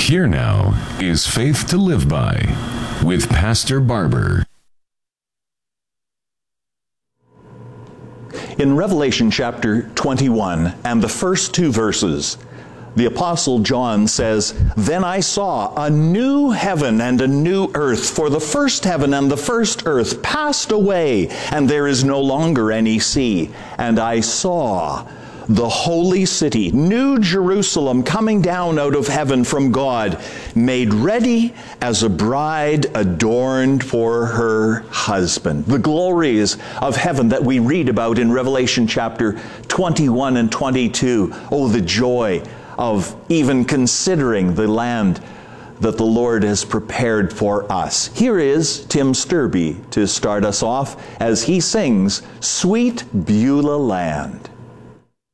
Here now is Faith to Live By with Pastor Barber. In Revelation chapter 21 and the first two verses, the Apostle John says, "Then I saw a new heaven and a new earth, for the first heaven and the first earth passed away, and there is no longer any sea. And I saw the holy city, New Jerusalem, coming down out of heaven from God, made ready as a bride adorned for her husband." The glories of heaven that we read about in Revelation chapter 21 and 22. Oh, the joy of even considering the land that the Lord has prepared for us. Here is Tim Sturby to start us off as he sings, "Sweet Beulah Land."